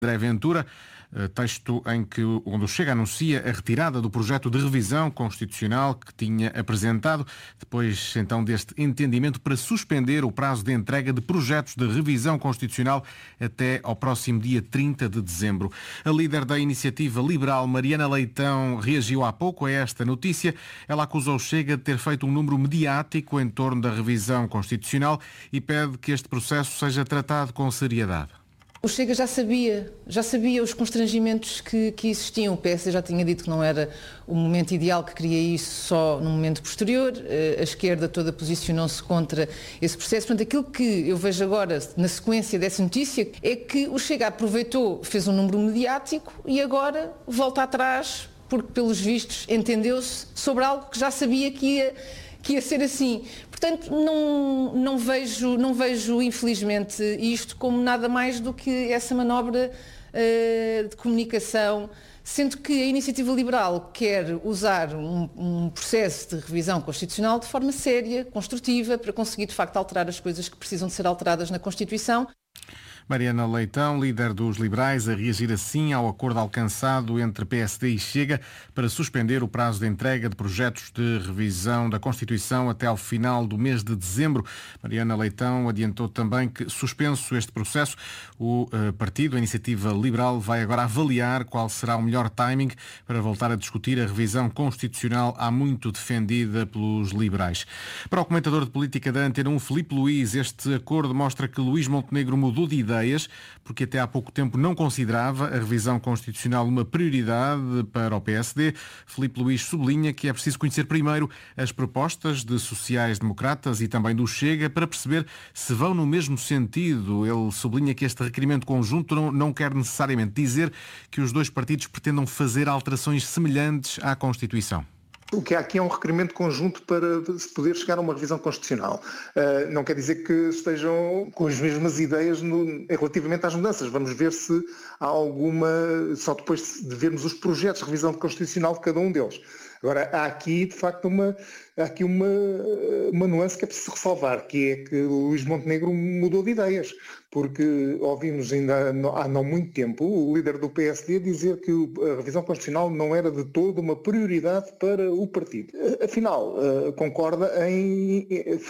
André Ventura, texto onde o Chega anuncia a retirada do projeto de revisão constitucional que tinha apresentado, depois então deste entendimento para suspender o prazo de entrega de projetos de revisão constitucional até ao próximo dia 30 de dezembro. A líder da Iniciativa Liberal, Mariana Leitão, reagiu há pouco a esta notícia. Ela acusou o Chega de ter feito um número mediático em torno da revisão constitucional e pede que este processo seja tratado com seriedade. O Chega já sabia os constrangimentos que existiam. O PS já tinha dito que não era o momento ideal, que queria isso só no momento posterior. A esquerda toda posicionou-se contra esse processo. Portanto, aquilo que eu vejo agora, na sequência dessa notícia, é que o Chega aproveitou, fez um número mediático e agora volta atrás, porque, pelos vistos, entendeu-se sobre algo que já sabia que ia ser assim. Portanto, não vejo, infelizmente, isto como nada mais do que essa manobra de comunicação, sendo que a Iniciativa Liberal quer usar um processo de revisão constitucional de forma séria, construtiva, para conseguir, de facto, alterar as coisas que precisam de ser alteradas na Constituição. Mariana Leitão, líder dos liberais, a reagir assim ao acordo alcançado entre PSD e Chega para suspender o prazo de entrega de projetos de revisão da Constituição até ao final do mês de dezembro. Mariana Leitão adiantou também que, suspenso este processo, o partido, a Iniciativa Liberal, vai agora avaliar qual será o melhor timing para voltar a discutir a revisão constitucional há muito defendida pelos liberais. Para o comentador de política da Antena 1, Filipe Luís, este acordo mostra que Luís Montenegro mudou de ideias, porque até há pouco tempo não considerava a revisão constitucional uma prioridade para o PSD. Filipe Luís sublinha que é preciso conhecer primeiro as propostas de sociais-democratas e também do Chega para perceber se vão no mesmo sentido. Ele sublinha que este requerimento conjunto não quer necessariamente dizer que os dois partidos pretendam fazer alterações semelhantes à Constituição. O que há aqui é um requerimento conjunto para se poder chegar a uma revisão constitucional. Não quer dizer que estejam com as mesmas ideias relativamente às mudanças. Vamos ver se há alguma, só depois de vermos os projetos de revisão constitucional de cada um deles. Agora, há aqui, de facto, uma nuance que é preciso ressalvar, que é que o Luís Montenegro mudou de ideias, porque ouvimos ainda há não muito tempo o líder do PSD dizer que a revisão constitucional não era de todo uma prioridade para o partido. Afinal, concorda em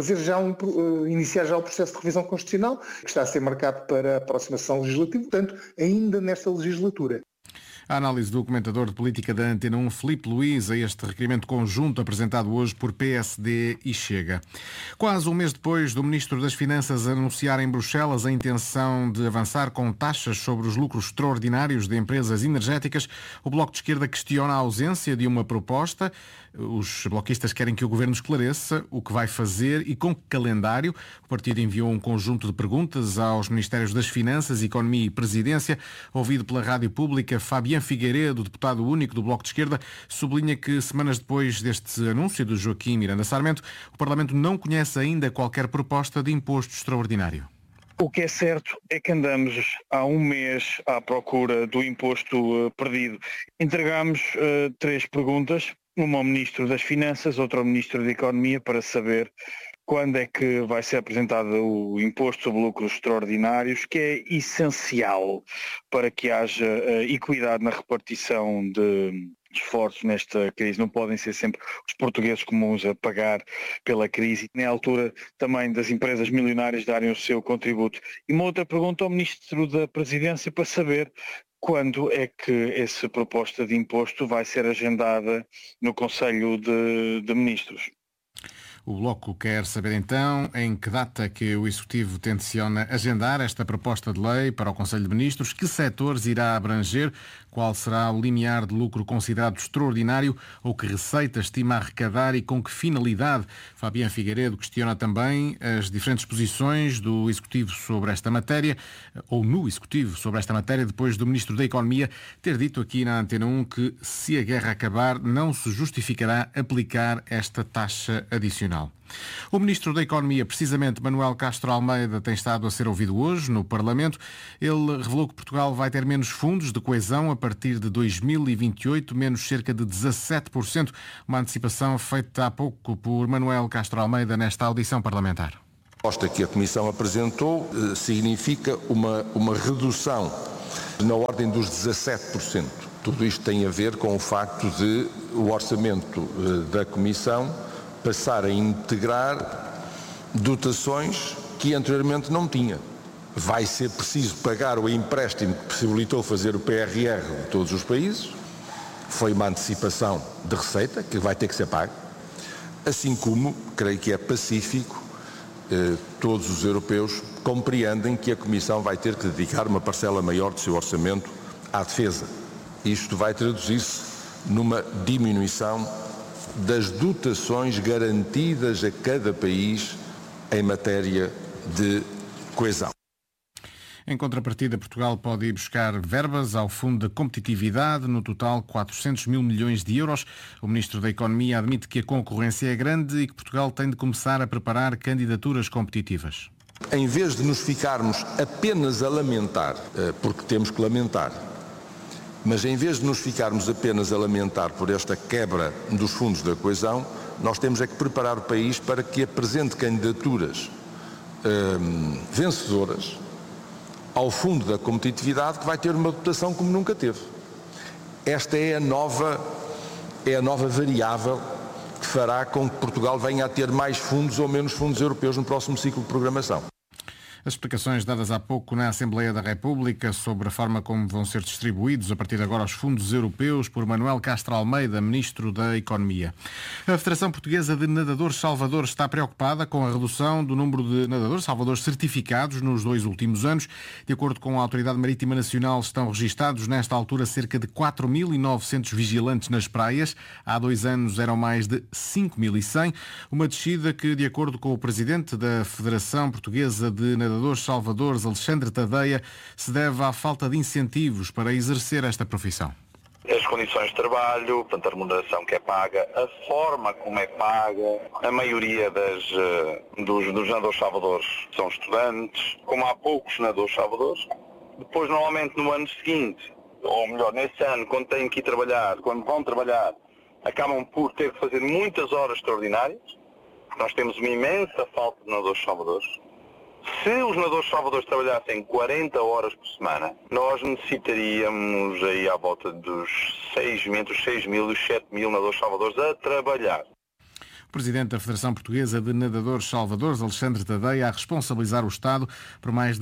iniciar já o processo de revisão constitucional, que está a ser marcado para a próxima sessão legislativa, portanto, ainda nesta legislatura. A análise do comentador de política da Antena 1, Filipe Luís, a este requerimento conjunto apresentado hoje por PSD e Chega. Quase um mês depois do Ministro das Finanças anunciar em Bruxelas a intenção de avançar com taxas sobre os lucros extraordinários de empresas energéticas, o Bloco de Esquerda questiona a ausência de uma proposta. Os bloquistas querem que o Governo esclareça o que vai fazer e com que calendário. O partido enviou um conjunto de perguntas aos Ministérios das Finanças, Economia e Presidência. Ouvido pela Rádio Pública, Fabián Figueiredo, deputado único do Bloco de Esquerda, sublinha que semanas depois deste anúncio de Joaquim Miranda Sarmento, o Parlamento não conhece ainda qualquer proposta de imposto extraordinário. O que é certo é que andamos há um mês à procura do imposto perdido. Entregámos 3 perguntas, uma ao Ministro das Finanças, outra ao Ministro da Economia, para saber quando é que vai ser apresentado o imposto sobre lucros extraordinários, que é essencial para que haja equidade na repartição de esforços nesta crise. Não podem ser sempre os portugueses comuns a pagar pela crise. Na altura também das empresas milionárias darem o seu contributo. E uma outra pergunta ao Ministro da Presidência para saber quando é que essa proposta de imposto vai ser agendada no Conselho de Ministros. O Bloco quer saber então em que data que o Executivo tenciona agendar esta proposta de lei para o Conselho de Ministros, que setores irá abranger, qual será o limiar de lucro considerado extraordinário ou que receita estima arrecadar e com que finalidade. Fabián Figueiredo questiona também as diferentes posições do Executivo sobre esta matéria, ou no Executivo sobre esta matéria, depois do Ministro da Economia ter dito aqui na Antena 1 que se a guerra acabar não se justificará aplicar esta taxa adicional. O Ministro da Economia, precisamente Manuel Castro Almeida, tem estado a ser ouvido hoje no Parlamento. Ele revelou que Portugal vai ter menos fundos de coesão a partir de 2028, menos cerca de 17%, uma antecipação feita há pouco por Manuel Castro Almeida nesta audição parlamentar. A proposta que a Comissão apresentou significa uma redução na ordem dos 17%. Tudo isto tem a ver com o facto de o orçamento da Comissão passar a integrar dotações que anteriormente não tinha. Vai ser preciso pagar o empréstimo que possibilitou fazer o PRR de todos os países. Foi uma antecipação de receita que vai ter que ser paga. Assim como, creio que é pacífico, todos os europeus compreendem que a Comissão vai ter que dedicar uma parcela maior do seu orçamento à defesa. Isto vai traduzir-se numa diminuição das dotações garantidas a cada país em matéria de coesão. Em contrapartida, Portugal pode ir buscar verbas ao Fundo de Competitividade, no total 400 mil milhões de euros. O Ministro da Economia admite que a concorrência é grande e que Portugal tem de começar a preparar candidaturas competitivas. Em vez de nos ficarmos apenas a lamentar, porque temos que lamentar, mas em vez de nos ficarmos apenas a lamentar por esta quebra dos fundos da coesão, nós temos é que preparar o país para que apresente candidaturas vencedoras ao Fundo da Competitividade, que vai ter uma dotação como nunca teve. Esta é a nova variável que fará com que Portugal venha a ter mais fundos ou menos fundos europeus no próximo ciclo de programação. As explicações dadas há pouco na Assembleia da República sobre a forma como vão ser distribuídos a partir de agora os fundos europeus por Manuel Castro Almeida, Ministro da Economia. A Federação Portuguesa de Nadadores Salvadores está preocupada com a redução do número de nadadores salvadores certificados nos 2 últimos anos. De acordo com a Autoridade Marítima Nacional, estão registados nesta altura cerca de 4.900 vigilantes nas praias. Há 2 anos eram mais de 5.100. Uma descida que, de acordo com o Presidente da Federação Portuguesa de Nadadores Salvadores, Alexandre Tadeia, se deve à falta de incentivos para exercer esta profissão. As condições de trabalho, portanto, a remuneração que é paga, a forma como é paga, a maioria dos nadadores salvadores são estudantes, como há poucos nadadores salvadores. Depois, normalmente, no ano seguinte, ou melhor, nesse ano, quando têm que ir trabalhar, quando vão trabalhar, acabam por ter que fazer muitas horas extraordinárias. Nós temos uma imensa falta de nadadores salvadores. Se os nadadores salvadores trabalhassem 40 horas por semana, nós necessitaríamos aí à volta dos 6.000 e 7.000 nadadores salvadores a trabalhar. O Presidente da Federação Portuguesa de Nadadores Salvadores, Alexandre Tadeia, a responsabilizar o Estado por mais de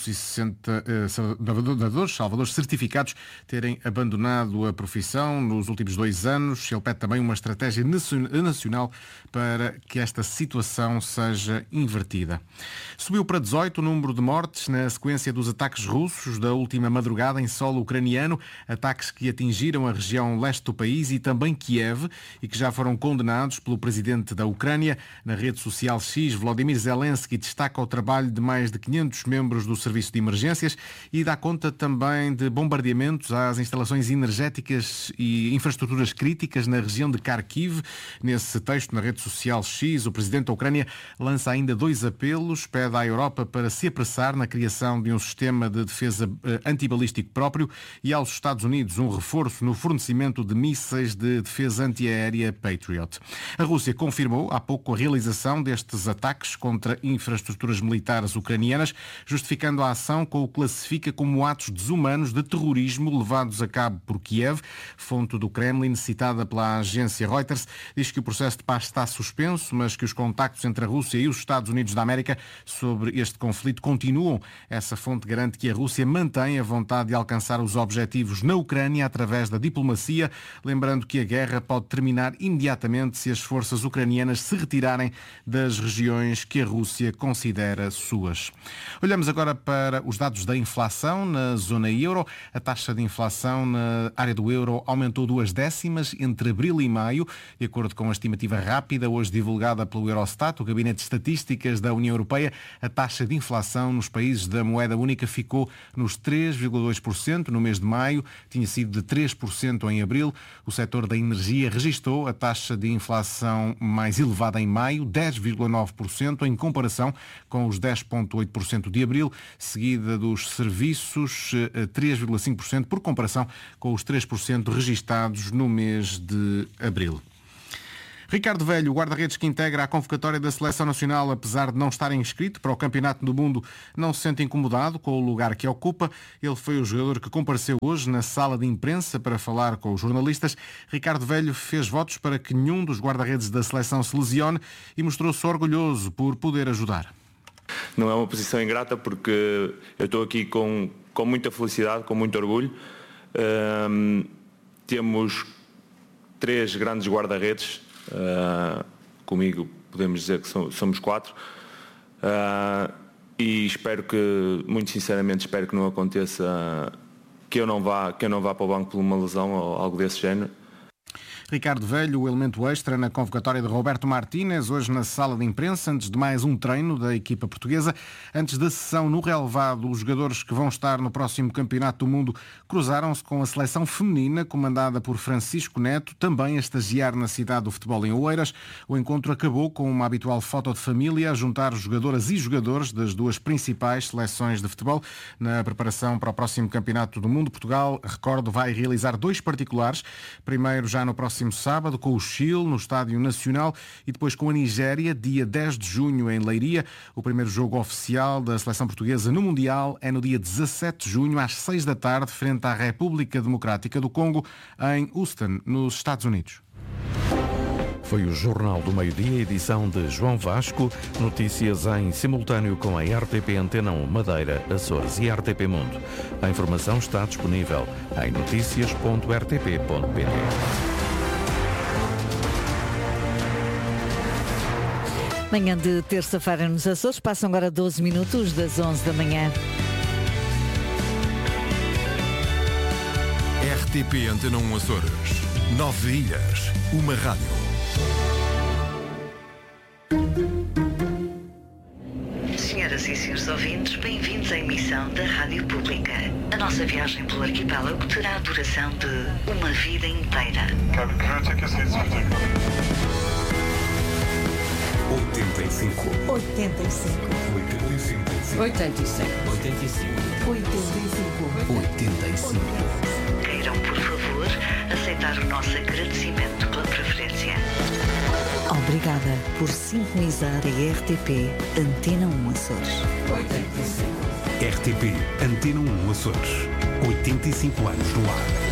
260 nadadores salvadores certificados terem abandonado a profissão nos últimos 2 anos. Ele pede também uma estratégia nacional para que esta situação seja invertida. Subiu para 18 o número de mortes na sequência dos ataques russos da última madrugada em solo ucraniano, ataques que atingiram a região leste do país e também Kiev e que já foram condenados pelo Presidente da Ucrânia. Na rede social X, Volodymyr Zelensky destaca o trabalho de mais de 500 membros do Serviço de Emergências e dá conta também de bombardeamentos às instalações energéticas e infraestruturas críticas na região de Kharkiv. Nesse texto, na rede social X, o Presidente da Ucrânia lança ainda 2 apelos, pede à Europa para se apressar na criação de um sistema de defesa antibalístico próprio e aos Estados Unidos um reforço no fornecimento de mísseis de defesa antiaérea Patriot. A Rússia confirmou há pouco a realização destes ataques contra infraestruturas militares ucranianas, justificando a ação com o que classifica como atos desumanos de terrorismo levados a cabo por Kiev. Fonte do Kremlin, citada pela agência Reuters, diz que o processo de paz está suspenso, mas que os contactos entre a Rússia e os Estados Unidos da América sobre este conflito continuam. Essa fonte garante que a Rússia mantém a vontade de alcançar os objetivos na Ucrânia através da diplomacia, lembrando que a guerra pode terminar imediatamente se as forças ucranianas se retirarem das regiões que a Rússia considera suas. Olhamos agora para os dados da inflação na zona euro. A taxa de inflação na área do euro aumentou 2 décimas entre abril e maio, de acordo com a estimativa rápida hoje divulgada pelo Eurostat, o Gabinete de Estatísticas da União Europeia. A taxa de inflação nos países da moeda única ficou nos 3,2% no mês de maio, tinha sido de 3% em abril. O setor da energia registrou a taxa de inflação mais elevada em maio, 10,9% em comparação com os 10,8% de abril, seguida dos serviços, 3,5% por comparação com os 3% registados no mês de abril. Ricardo Velho, o guarda-redes que integra a convocatória da Seleção Nacional, apesar de não estar inscrito para o Campeonato do Mundo, não se sente incomodado com o lugar que ocupa. Ele foi o jogador que compareceu hoje na sala de imprensa para falar com os jornalistas. Ricardo Velho fez votos para que nenhum dos guarda-redes da seleção se lesione e mostrou-se orgulhoso por poder ajudar. Não é uma posição ingrata porque eu estou aqui com muita felicidade, com muito orgulho. Temos 3 grandes guarda-redes, comigo podemos dizer que somos 4, e espero que, muito sinceramente, espero que não aconteça que eu não vá para o banco por uma lesão ou algo desse género. Ricardo Velho, o elemento extra na convocatória de Roberto Martínez, hoje na sala de imprensa, antes de mais um treino da equipa portuguesa. Antes da sessão no relevado, os jogadores que vão estar no próximo Campeonato do Mundo cruzaram-se com a seleção feminina, comandada por Francisco Neto, também a estagiar na cidade do futebol em Oeiras. O encontro acabou com uma habitual foto de família a juntar jogadoras e jogadores das 2 principais seleções de futebol. Na preparação para o próximo Campeonato do Mundo, Portugal, recordo, vai realizar 2 particulares. Primeiro já no próximo sábado com o Chile no Estádio Nacional e depois com a Nigéria, dia 10 de junho em Leiria. O primeiro jogo oficial da seleção portuguesa no Mundial é no dia 17 de junho às 6 da tarde frente à República Democrática do Congo em Houston, nos Estados Unidos. Foi o Jornal do Meio-Dia, edição de João Vasco. Notícias em simultâneo com a RTP Antena 1 Madeira, Açores e RTP Mundo. A informação está disponível em noticias.rtp.pt. Manhã de terça-feira nos Açores, passam agora 12 minutos das 11 da manhã. RTP Antena 1 Açores. 9 ilhas, uma rádio. Senhoras e senhores ouvintes, bem-vindos à emissão da Rádio Pública. A nossa viagem pelo arquipélago terá a duração de uma vida inteira. 85. 85. 85. 85. 85. Queiram, por favor, aceitar o nosso agradecimento pela preferência. Obrigada por sintonizar a RTP Antena 1 Açores. 85. RTP Antena 1 Açores. 85 anos no ar.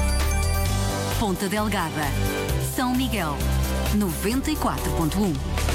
Ponta Delgada, São Miguel, 94.1.